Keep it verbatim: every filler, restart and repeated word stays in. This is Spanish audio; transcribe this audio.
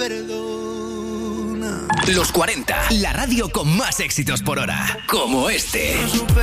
Los cuarenta, la radio con más éxitos por hora, como este.